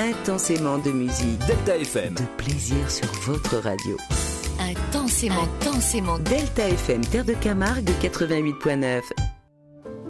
intensément de musique. Delta FM. De plaisir sur votre radio. Intensément. Delta FM, Terre de Camargue 88.9.